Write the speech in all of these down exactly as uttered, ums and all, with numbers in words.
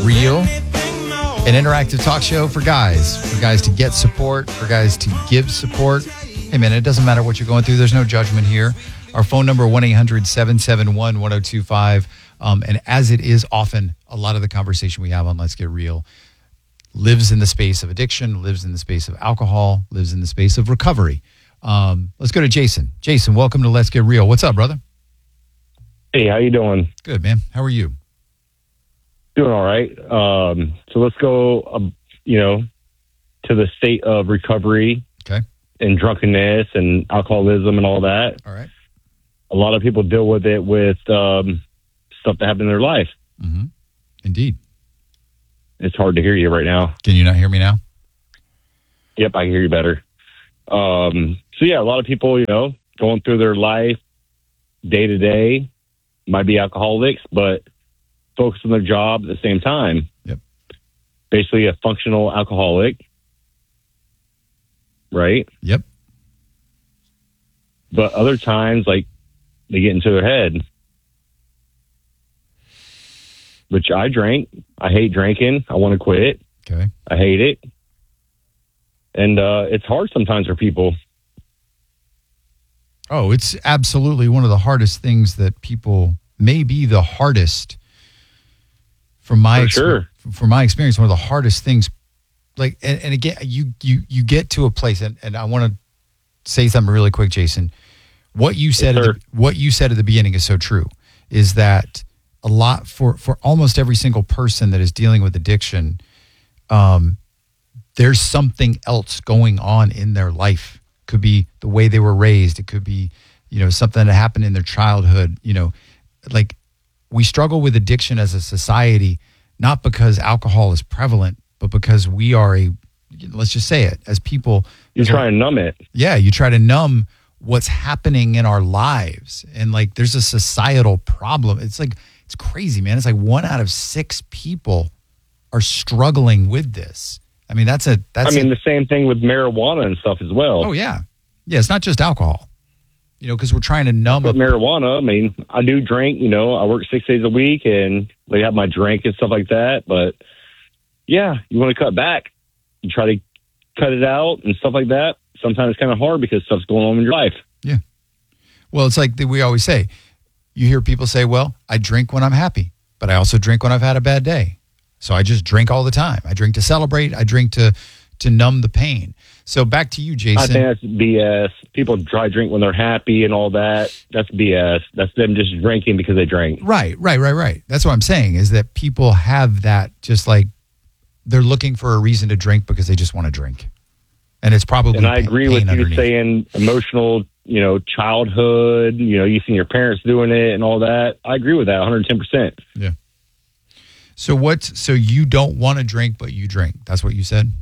Real, an interactive talk show for guys, for guys to get support, for guys to give support. Hey, man, it doesn't matter what you're going through. There's no judgment here. Our phone number, one eight hundred seven seven one one oh two five. Um, and as it is often, a lot of the conversation we have on Let's Get Real lives in the space of addiction, lives in the space of alcohol, lives in the space of recovery. Um, let's go to Jason. Jason, welcome to Let's Get Real. What's up, brother? Hey, how you doing? Good, man. How are you? Doing all right. Um, so let's go, um, you know, to the state of recovery. Okay. And drunkenness and alcoholism and all that. All right. A lot of people deal with it with um, stuff that happened in their life. Mm-hmm. Indeed. It's hard to hear you right now. Can you not hear me now? Yep, I can hear you better. Um, so, yeah, a lot of people, you know, going through their life day to day, might be alcoholics, but focus on their job at the same time. Yep. Basically a functional alcoholic. Right? Yep. But other times, like, they get into their head. Which I drank. I hate drinking. I want to quit. Okay. I hate it. And uh, it's hard sometimes for people. Oh, it's absolutely one of the hardest things that people, may be the hardest, from my, For exper- sure. from my experience, one of the hardest things. Like, and, and again, you, you, you get to a place, and, and I want to say something really quick, Jason. What you said, Yes, at the, what you said at the beginning is so true, is that a lot for, for almost every single person that is dealing with addiction, um, there's something else going on in their life. It could be the way they were raised. It could be, you know, something that happened in their childhood. You know, like, we struggle with addiction as a society, not because alcohol is prevalent, but because we are a, let's just say it, as people. You try and numb it. Yeah, you try to numb what's happening in our lives. And like, there's a societal problem. It's like, it's crazy, man. It's like one out of six people are struggling with this. I mean, that's a, that's I mean, a, the same thing with marijuana and stuff as well. Oh, yeah. Yeah, it's not just alcohol, you know, because we're trying to numb But up. marijuana, I mean, I do drink, you know, I work six days a week and we have my drink and stuff like that. But yeah, you want to cut back. You try to cut it out and stuff like that. Sometimes it's kind of hard because stuff's going on in your life. Yeah. Well, it's like we always say, you hear people say, well, I drink when I'm happy, but I also drink when I've had a bad day. So I just drink all the time. I drink to celebrate. I drink to, to numb the pain. So back to you, Jason. I think that's B S. People dry drink when they're happy and all that. That's B S. That's them just drinking because they drink. Right, right, right, right. That's what I'm saying, is that people have that, just like they're looking for a reason to drink because they just want to drink. And it's probably And I agree pain with you underneath. saying emotional, you know, childhood, you know, you've seen your parents doing it and all that. I agree with that one hundred ten percent. Yeah. So what's, so you don't want to drink, but you drink. That's what you said?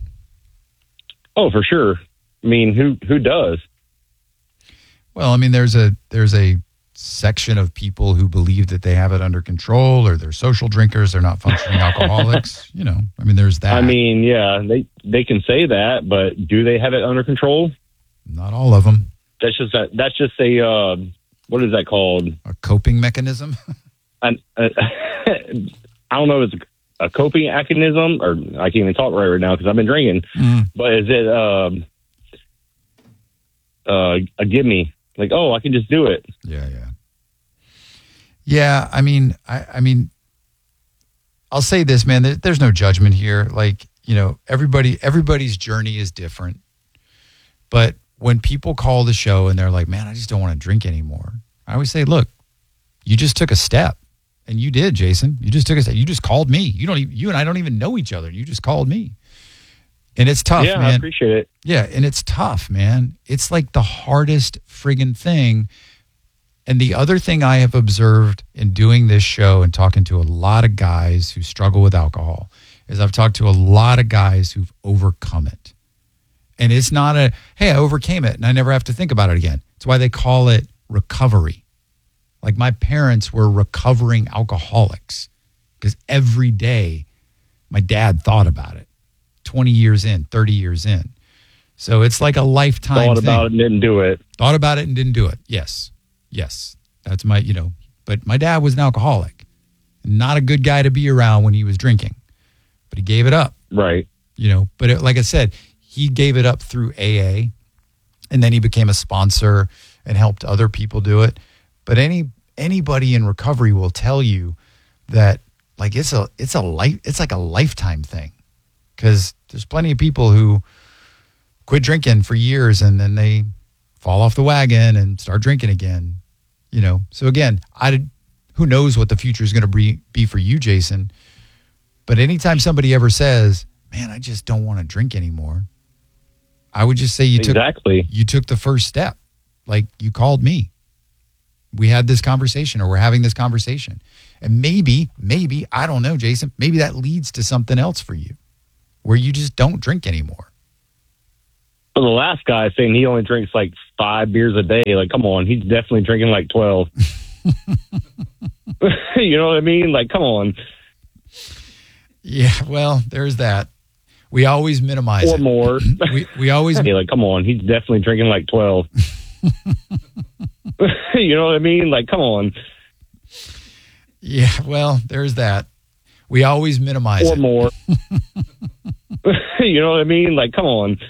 Oh, for sure. I mean, who who does? Well, I mean, there's a there's a section of people who believe that they have it under control, or they're social drinkers, they're not functioning alcoholics. You know, I mean, there's that. I mean, yeah, they they can say that, but do they have it under control? Not all of them. That's just a, that's just a uh, what is that called? A coping mechanism. An, uh, I don't know if it's a coping mechanism, or I can't even talk right right now because I've been drinking. Mm. But is it um, uh, a gimme? Like, oh, I can just do it. Yeah, yeah. Yeah, I mean, I, I mean, I'll say this, man, there, there's no judgment here. Like, you know, everybody, everybody's journey is different. But when people call the show and they're like, man, I just don't want to drink anymore, I always say, look, you just took a step. And you did, Jason. You just took a step. You just called me. You don't even, you and I don't even know each other. You just called me. And it's tough, yeah, man. I appreciate it. Yeah, and it's tough, man. It's like the hardest friggin' thing. And the other thing I have observed in doing this show and talking to a lot of guys who struggle with alcohol is I've talked to a lot of guys who've overcome it. And it's not a, hey, I overcame it and I never have to think about it again. It's why they call it recovery. Like, my parents were recovering alcoholics because every day my dad thought about it. twenty years in, thirty years in. So it's like a lifetime Thought thing. about it and didn't do it. Thought about it and didn't do it. Yes. Yes. That's my, you know, but my dad was an alcoholic. Not a good guy to be around when he was drinking. but he gave it up. Right. You know, but it, like I said, he gave it up through A A, and then he became a sponsor and helped other people do it. But any anybody in recovery will tell you that like it's a it's a life it's like a lifetime thing, because there's plenty of people who quit drinking for years and then they fall off the wagon and start drinking again. You know, so again, I who knows what the future is going to be be for you, Jason. But anytime somebody ever says, man, I just don't want to drink anymore, I would just say you took exactly. you took the first step. Like, you called me. We had this conversation, or we're having this conversation. And maybe, maybe, I don't know, Jason, maybe that leads to something else for you where you just don't drink anymore. Well, the last guy saying he only drinks like five beers a day, like, come on, he's definitely drinking like twelve. You know what I mean? Like, come on. Yeah, well, there's that. We always minimize or it. more. we we always Hey, like, come on, he's definitely drinking like twelve. You know what I mean? Like, come on. Yeah, well, there's that. We always minimize or it. more. You know what I mean? Like, come on.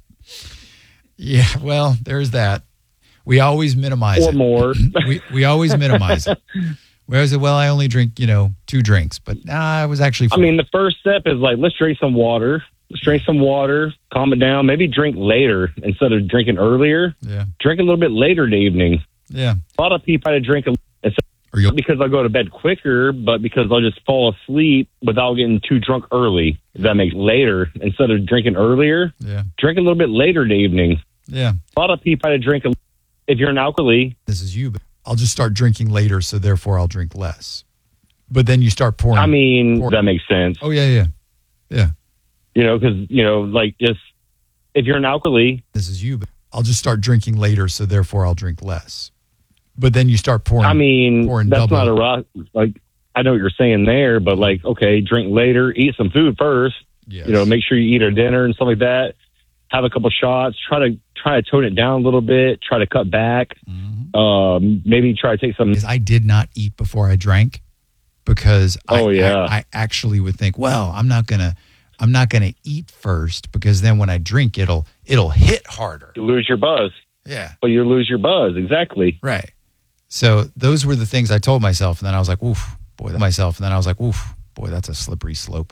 Yeah, well, there's that. We always minimize or it. more. we we always minimize it. Whereas, well, I only drink, you know, two drinks, but nah, I was actually. I mean, the first step is like, let's drink some water. Let's drink some water, calm it down. Maybe drink later instead of drinking earlier. Yeah. Drink a little bit later in the evening. Yeah. A lot of people try to drink a, Or you'll, not because I'll go to bed quicker, but because I'll just fall asleep without getting too drunk early. If that makes later instead of drinking earlier. yeah. Drink a little bit later in the evening. Yeah. A lot of people try to drink a, if you're an alcoholic. This is you, but I'll just start drinking later, so therefore I'll drink less. But then you start pouring. I mean, pouring. that makes sense. Oh, yeah, yeah. Yeah. You know, because, you know, like just if you're an alcoholic. This is you, but I'll just start drinking later, so therefore I'll drink less. But then you start pouring. I mean, pouring that's double. not a rock. Like, I know what you're saying there, but like, okay, drink later, eat some food first. Yes. You know, make sure you eat a dinner and stuff like that. Have a couple shots. Try to try to tone it down a little bit. Try to cut back. Mm-hmm. Um, maybe try to take some. Because I did not eat before I drank, because Oh, I, yeah. I, I actually would think, well, I'm not gonna, I'm not gonna eat first, because then when I drink, it'll it'll hit harder. You lose your buzz. Yeah. But you lose your buzz. Exactly. Right. So those were the things I told myself, and then I was like, oof, boy, that myself, and then I was like, oof, boy, that's a slippery slope.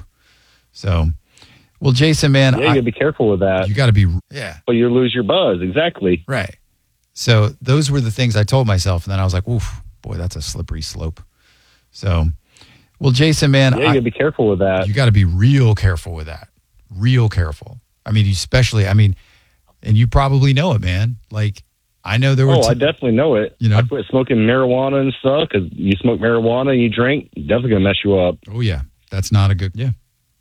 So, well, Jason, man, Yeah, you I, gotta be careful with that. you got to be, yeah, But you lose your buzz. Exactly. right. So those were the things I told myself, and then I was like, oof, boy, that's a slippery slope. So, well, Jason, man, Yeah, you I, gotta be careful with that. you got to be real careful with that. Real careful. I mean, especially, I mean, and you probably know it, man. Like, I know there were. Oh, t- I definitely know it. You know? I quit smoking marijuana and stuff because you smoke marijuana and you drink, definitely gonna mess you up. Oh yeah, that's not a good. Yeah,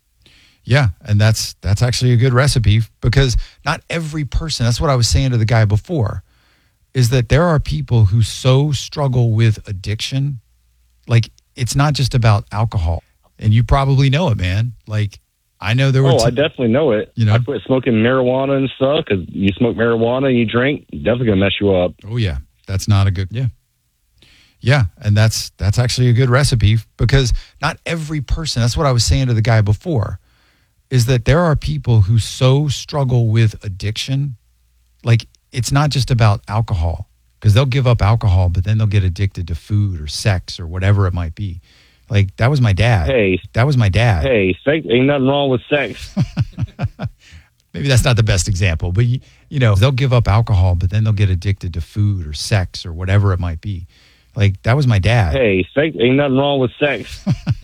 yeah, and that's that's actually a good recipe, because not every person. That's what I was saying to the guy before, is that there are people who so struggle with addiction, like it's not just about alcohol, and you probably know it, man. Like, I know there were. Oh, t- I definitely know it. You know? I quit smoking marijuana and stuff because you smoke marijuana and you drink, definitely gonna mess you up. Oh yeah, that's not a good. Yeah, yeah, and that's that's actually a good recipe, because not every person. That's what I was saying to the guy before, is that there are people who so struggle with addiction, like it's not just about alcohol, because they'll give up alcohol, but then they'll get addicted to food or sex or whatever it might be. Like, that was my dad. Hey, That was my dad. hey, sex, ain't nothing wrong with sex. Maybe that's not the best example, but you, you know, they'll give up alcohol, but then they'll get addicted to food or sex or whatever it might be. Like, that was my dad. Hey, sex, ain't nothing wrong with sex.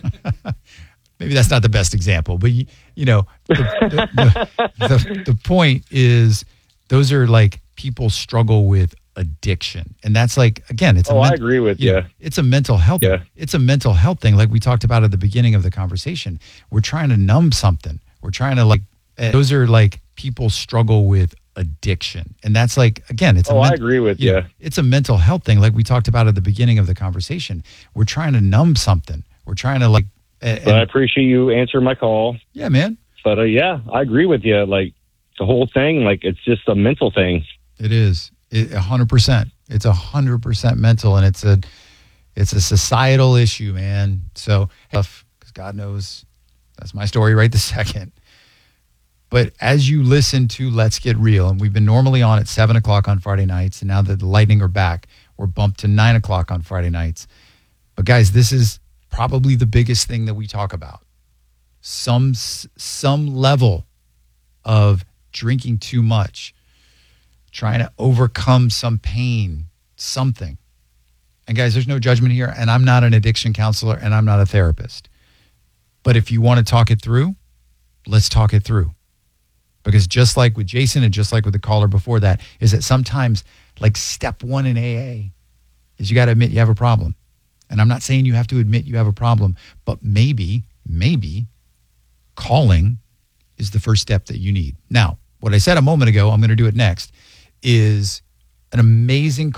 Maybe that's not the best example, but you, you know, the, the, the, the, the point is, those are like people struggle with addiction, and that's like, again, it's. Oh, a I men- agree with you you. know, it's a mental health. Yeah. It's a mental health thing, like we talked about at the beginning of the conversation. We're trying to numb something. We're trying to like. uh, Those are like people struggle with addiction, and that's like, again, it's. Oh, a I men- agree with you you. know, it's a mental health thing, like we talked about at the beginning of the conversation. We're trying to numb something. We're trying to like. uh, But I and- appreciate you answering my call. yeah, man. But uh, yeah, I agree with you. Like the whole thing, like it's just a mental thing. It is a hundred percent. It's a hundred percent mental, and it's a it's a societal issue, man. So, because God knows That's my story right this second. But as you listen to Let's Get Real, and we've been normally on at seven o'clock on Friday nights, and now that the Lightning are back, we're bumped to nine o'clock on Friday nights. But guys, this is probably the biggest thing that we talk about. Some some level of drinking too much, trying to overcome some pain, something. And guys, there's no judgment here, and I'm not an addiction counselor, and I'm not a therapist. But if you want to talk it through, let's talk it through. Because just like with Jason and just like with the caller before that, is that sometimes like step one in A A is you got to admit you have a problem. And I'm not saying you have to admit you have a problem, but maybe, maybe calling is the first step that you need. Now, what I said a moment ago, I'm going to do it next, is an amazing